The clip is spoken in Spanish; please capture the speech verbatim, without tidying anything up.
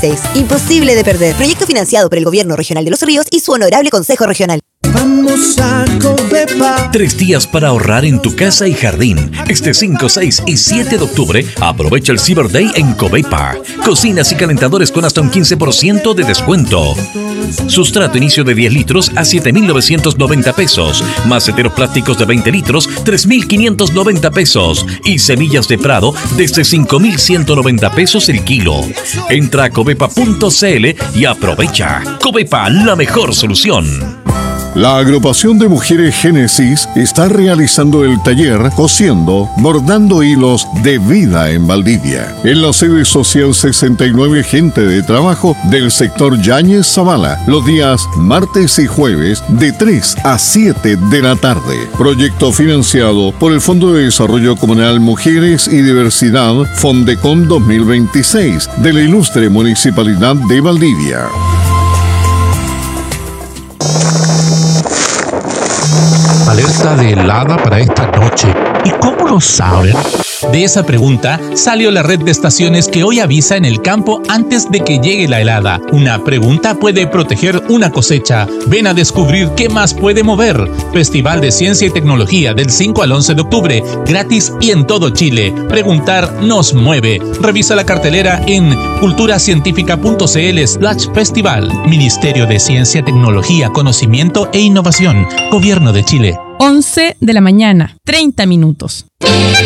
dieciséis. Imposible de perder. Proyecto financiado por el Gobierno Regional de Los Ríos y su honorable Consejo Regional. Vamos a Covepa. Tres días para ahorrar en tu casa y jardín. Este cinco, seis y siete de octubre, aprovecha el Cyber Day en Covepa. Cocinas y calentadores con hasta un quince por ciento de descuento. Sustrato inicio de diez litros a siete mil novecientos noventa pesos. Maceteros plásticos de veinte litros, tres mil quinientos noventa pesos. Y semillas de Prado desde cinco mil ciento noventa pesos el kilo. Entra a covepa punto c l y aprovecha. Covepa, la mejor solución. La agrupación de mujeres Génesis está realizando el taller Cosiendo, Bordando Hilos de Vida en Valdivia, en la sede social sesenta y nueve Gente de Trabajo del sector Yáñez Zavala, los días martes y jueves de tres a siete de la tarde. Proyecto financiado por el Fondo de Desarrollo Comunal Mujeres y Diversidad Fondecom dos mil veintiséis de la ilustre Municipalidad de Valdivia. Alerta de helada para esta noche. ¿Y cómo lo saben? De esa pregunta salió la red de estaciones que hoy avisa en el campo antes de que llegue la helada. Una pregunta puede proteger una cosecha. Ven a descubrir qué más puede mover. Festival de Ciencia y Tecnología del cinco al once de octubre, gratis y en todo Chile. Preguntar nos mueve. Revisa la cartelera en culturacientifica.cl slash festival. Ministerio de Ciencia, Tecnología, Conocimiento e Innovación. Gobierno de Chile. once de la mañana, treinta minutos.